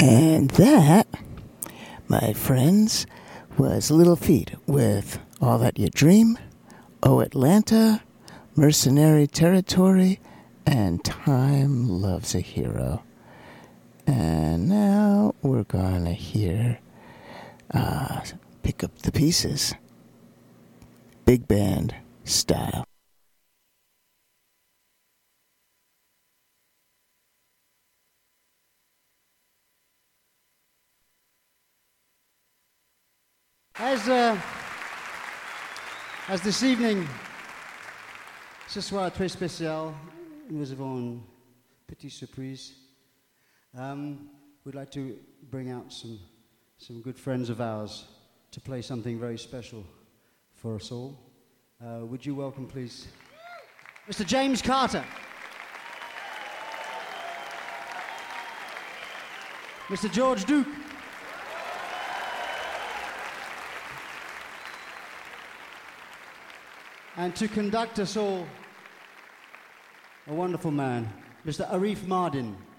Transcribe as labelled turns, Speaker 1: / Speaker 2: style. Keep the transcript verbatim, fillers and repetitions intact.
Speaker 1: And that, my friends, was Little Feat with All That You Dream, Oh Atlanta, Mercenary Territory, and Time Loves a Hero. And now we're gonna hear uh, Pick Up the Pieces, big band style.
Speaker 2: As, uh, as this evening, ce soir très spécial, nous avons une petite surprise. Um, we'd like to bring out some, some good friends of ours to play something very special for us all. Uh, would you welcome, please, Mister James Carter, Mister George Duke, and to conduct us all, a wonderful man, Mister Arif Mardin.